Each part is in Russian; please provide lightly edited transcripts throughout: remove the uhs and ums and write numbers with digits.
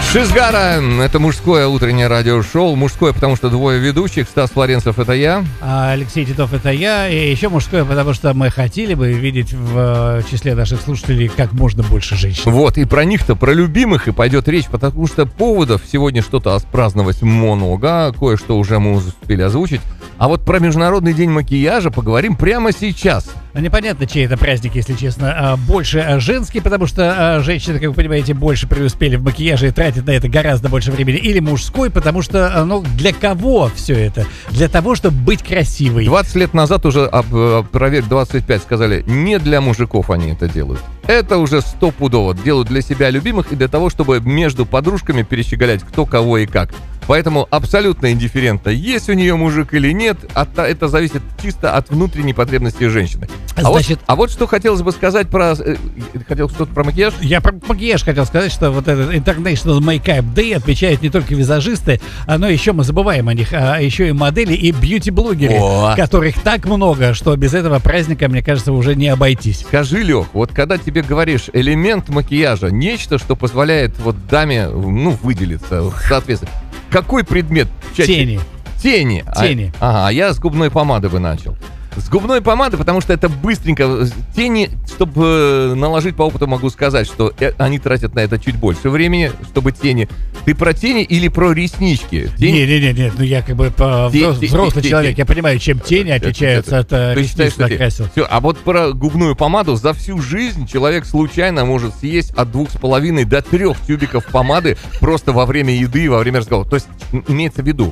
Шизгара, это мужское утреннее радиошоу. Мужское, потому что двое ведущих. Стас Флоренцев, это я. Алексей Титов, это я. И еще мужское, потому что мы хотели бы видеть в числе наших слушателей как можно больше женщин. Вот, и про них-то, про любимых и пойдет речь, потому что поводов сегодня что-то отпраздновать много. Кое-что уже мы успели озвучить. А вот про Международный день макияжа поговорим прямо сейчас. Непонятно, чей это праздник, если честно. Больше женский, потому что женщины, как вы понимаете, больше преуспели в макияже и тратят на это гораздо больше времени. Или мужской, потому что, для кого все это? Для того, чтобы быть красивой. 20 лет назад уже, проверь, 25 сказали, не для мужиков они это делают. Это уже стопудово. Делают для себя любимых и для того, чтобы между подружками перещеголять кто, кого и как. Поэтому абсолютно индифферентно, есть у нее мужик или нет, это зависит чисто от внутренней потребности женщины. А вот что хотелось бы сказать про... Хотел что-то про макияж? Я про макияж хотел сказать, что вот этот International Makeup Day отмечают не только визажисты, но еще мы забываем о них, а еще и модели и бьюти-блогеры, которых так много, что без этого праздника, мне кажется, уже не обойтись. Скажи, Лех, вот когда тебе говоришь элемент макияжа, нечто, что позволяет вот даме, выделиться, соответственно, какой предмет? Тени. Тени. А я с губной помады бы начал. С губной помады, потому что это быстренько. Тени, чтобы наложить по опыту, могу сказать, что они тратят на это чуть больше времени, чтобы тени. Ты про тени или про реснички? Нет, я как бы взрослый человек, я понимаю, чем тени отличаются от ресниц накрасил. Все, а вот про губную помаду за всю жизнь человек случайно может съесть от 2,5 до 3 тюбиков помады просто во время еды, во время разговора. То есть имеется в виду,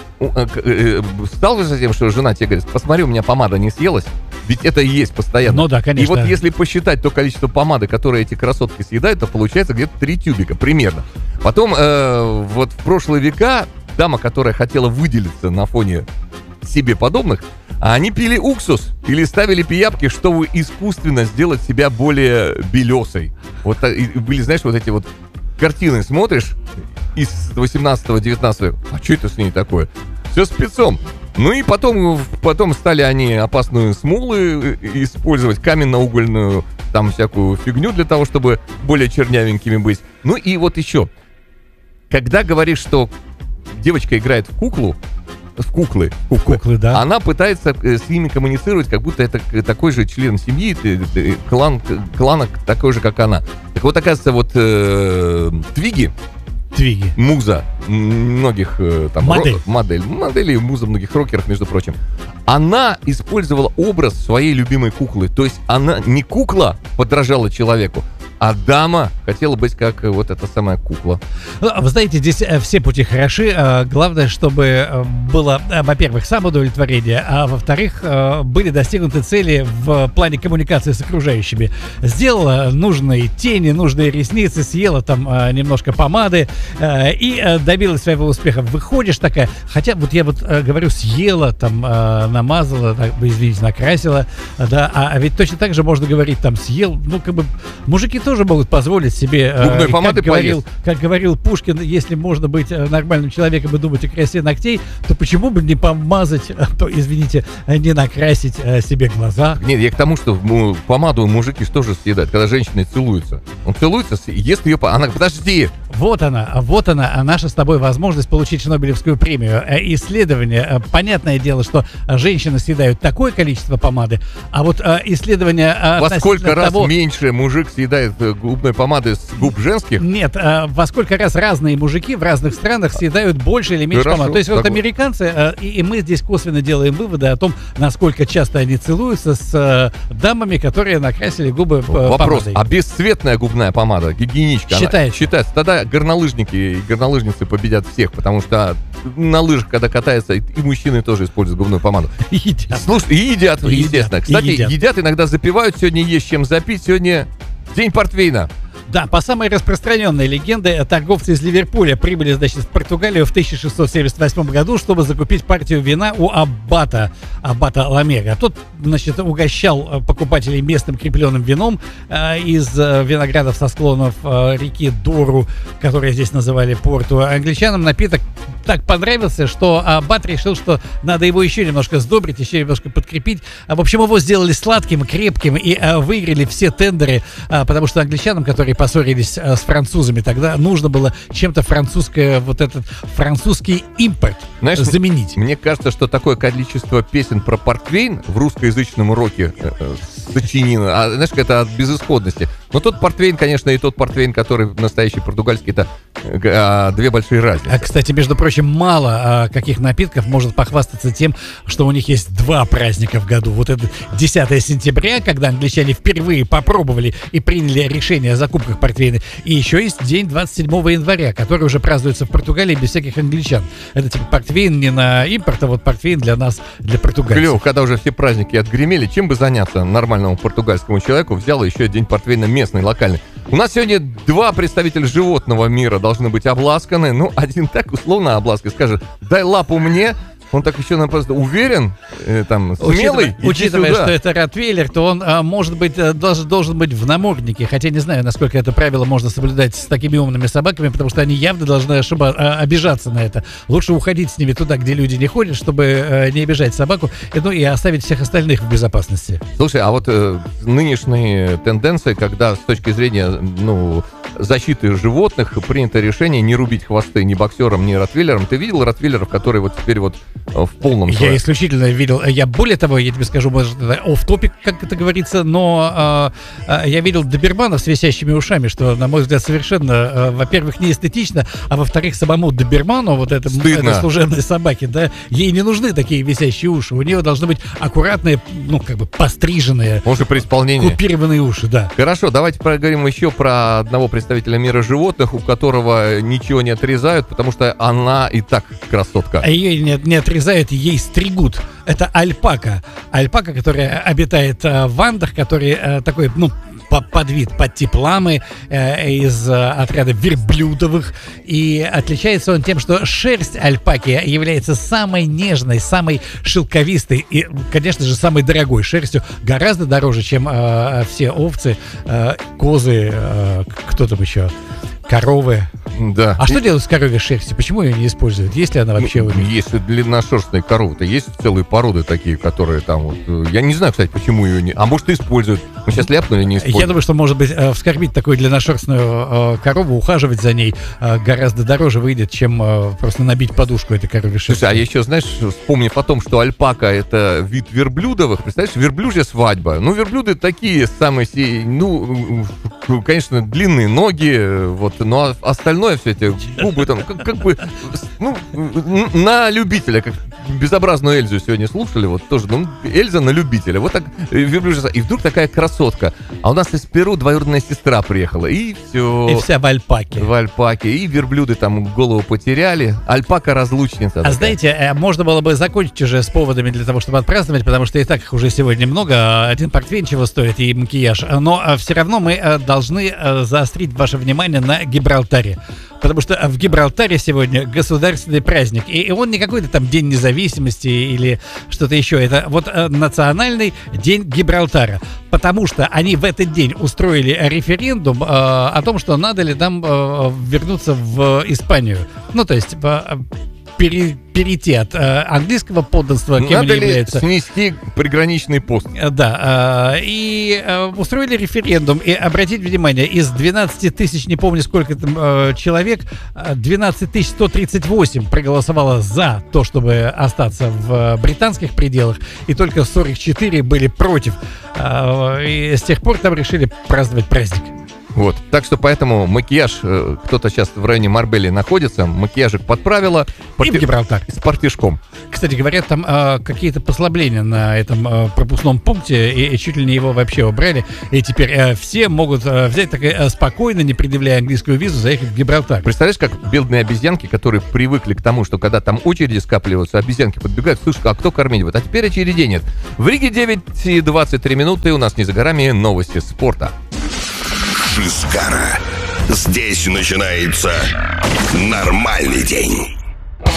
сталкиваешься с тем, что жена тебе говорит, посмотри, у меня помада не съелась, ведь это и есть постоянно. Ну да, конечно. И вот если посчитать то количество помады, которое эти красотки съедают, то получается где-то 3 тюбика примерно. Потом вот в прошлые века дама, которая хотела выделиться на фоне себе подобных, они пили уксус или ставили пиявки, чтобы искусственно сделать себя более белесой. Вот были, знаешь, вот эти вот картины смотришь из 18-19 века. А что это с ней такое? Все спецом. Ну и потом стали они опасную смолу использовать, каменно-угольную, там всякую фигню для того, чтобы более чернявенькими быть. Ну и вот еще. Когда говоришь, что девочка играет в куклы, да. Она пытается с ними коммуницировать, как будто это такой же член семьи, клана такой же, как она. Так вот, оказывается, вот Твиги, муза многих моделей, муза многих рокеров, между прочим, она использовала образ своей любимой куклы. То есть она не кукла подражала человеку, а дама хотела быть как вот эта самая кукла. Вы знаете, здесь все пути хороши. Главное, чтобы было, во-первых, самоудовлетворение, а во-вторых, были достигнуты цели в плане коммуникации с окружающими. Сделала нужные тени, нужные ресницы, съела там немножко помады и добилась своего успеха. Выходишь такая, хотя вот я вот говорю, съела, там намазала, извините, накрасила, да, а ведь точно так же можно говорить, там съел, как бы мужики тоже могут позволить себе, губной помады как говорил Пушкин, если можно быть нормальным человеком и думать о красе ногтей, то почему бы не помазать, не накрасить себе глаза? Нет, я к тому, что помаду мужики тоже съедают, когда женщины целуются. Он целуется, ест ее, она, подожди. Вот она, наша с тобой возможность получить Нобелевскую премию. Исследование, понятное дело, что женщины съедают такое количество помады, а вот исследование... Во сколько раз меньше мужик съедает губной помады с губ женских? Нет, во сколько раз разные мужики в разных странах съедают больше или меньше помады. То есть вот американцы, и мы здесь косвенно делаем выводы о том, насколько часто они целуются с дамами, которые накрасили губы помадой. Вопрос, а бесцветная губная помада, гигиеничка, считается, тогда горнолыжники и горнолыжницы победят всех, потому что на лыжах, когда катаются, и мужчины тоже используют губную помаду. Едят. Слушай, и едят, естественно. Кстати, едят, иногда запивают, сегодня есть чем запить, сегодня день портвейна. Да, по самой распространенной легенде, торговцы из Ливерпуля прибыли, в Португалию в 1678 году, чтобы закупить партию вина у аббата Ламега. Тот, угощал покупателей местным крепленным вином из виноградов со склонов реки Дору, которые здесь называли Порту. Англичанам напиток так понравился, что Бат решил, что надо его еще немножко сдобрить, еще немножко подкрепить. В общем, его сделали сладким, крепким и выиграли все тендеры, потому что англичанам, которые поссорились с французами, тогда нужно было чем-то французское, вот этот французский импорт, знаешь, заменить. Мне кажется, что такое количество песен про портвейн в русскоязычном уроке сочинено, знаешь, это от безысходности. Но тот портвейн, конечно, и тот портвейн, который настоящий португальский, это две большие разницы. Кстати, между прочим, мало каких напитков может похвастаться тем, что у них есть два праздника в году. Вот это 10 сентября, когда англичане впервые попробовали и приняли решение о закупках портвейна. И еще есть день 27 января, который уже празднуется в Португалии без всяких англичан. Это типа портвейн не на импорт, а вот портвейн для нас, для португальцев. Клево, когда уже все праздники отгремели, чем бы заняться нормальному португальскому человеку, взял еще день портвейна местный, локальный. У нас сегодня два представителя животного мира должны быть обласканы. Ну, один так условно обласкает, скажет: дай лапу мне. Он так еще просто уверен, там, смелый. Учитывая, что это ротвейлер, то он, может быть, должен быть в наморднике. Хотя не знаю, насколько это правило можно соблюдать с такими умными собаками, потому что они явно должны обижаться на это. Лучше уходить с ними туда, где люди не ходят, чтобы не обижать собаку, ну и оставить всех остальных в безопасности. Слушай, а вот нынешние тенденции, когда с точки зрения, защиты животных принято решение не рубить хвосты ни боксерам, ни ротвейлерам. Ты видел ротвейлеров, которые вот теперь вот в полном... Я исключительно видел. Я более того, я тебе скажу, может, это офф-топик, как это говорится, но я видел доберманов с висящими ушами, что, на мой взгляд, совершенно, во-первых, не эстетично, а во-вторых, самому доберману, вот этой служебной собаке, да, ей не нужны такие висящие уши. У нее должны быть аккуратные, постриженные, может, при исполнении купированные уши, да. Хорошо, давайте поговорим еще про одного представителя мира животных, у которого ничего не отрезают, потому что она и так красотка. А ее не отрезают, ей стригут. Это альпака. Альпака, которая обитает в Андах, который такой, подвид, подтип ламы из отряда верблюдовых. И отличается он тем, что шерсть альпаки является самой нежной, самой шелковистой и, конечно же, самой дорогой шерстью. Гораздо дороже, чем все овцы, козы, кто там еще... Коровы. Да. А что делают с коровьей шерстью? Почему ее не используют? Есть ли она вообще у них? Если длинношерстные коровы-то есть целые породы такие, которые там вот... Я не знаю, кстати, почему ее не... А может, и используют. Мы сейчас ляпнули, не используют. Я думаю, что, может быть, вскормить такую длинношерстную корову, ухаживать за ней гораздо дороже выйдет, чем просто набить подушку этой коровьей шерсти. Слушай, а еще, знаешь, вспомнив о том, что альпака — это вид верблюдовых, представляешь, верблюжья свадьба. Верблюды такие самые, конечно, длинные ноги, вот, но остальное все эти губы там как бы на любителя, как безобразную Эльзу сегодня слушали, вот тоже, Эльза на любителя, вот так верблюжья, и вдруг такая красотка, а у нас из Перу двоюродная сестра приехала, и все. И вся в альпаке. В альпаке, и верблюды там голову потеряли, альпака-разлучница. А знаете, можно было бы закончить уже с поводами для того, чтобы отпраздновать, потому что и так их уже сегодня много, один портвейн чего стоит и макияж, но все равно мы должны заострить ваше внимание на Гибралтаре. Потому что в Гибралтаре сегодня государственный праздник. И он не какой-то там День независимости или что-то еще. Это вот национальный день Гибралтара. Потому что они в этот день устроили референдум о том, что надо ли нам вернуться в Испанию. То есть... перейти от английского подданства, кем надо они являются. Снести приграничный пост. Да, и устроили референдум. И обратите внимание, из 12 тысяч, не помню сколько там человек, 12 138 проголосовало за то, чтобы остаться в британских пределах, и только 44 были против. И с тех пор там решили праздновать праздник. Вот, так что поэтому макияж, кто-то сейчас в районе Марбелии находится, макияжик подправила. И в Гибралтар. С портишком. Кстати, говорят, там какие-то послабления на этом пропускном пункте, и чуть ли не его вообще убрали. И теперь все могут взять так спокойно, не предъявляя английскую визу, заехать в Гибралтар. Представляешь, как бедные обезьянки, которые привыкли к тому, что когда там очереди скапливаются, обезьянки подбегают, слушай, а кто кормить будет? А теперь очередей нет. В Риге 9:23 минуты, у нас не за горами новости спорта. Шизгара. Здесь начинается нормальный день.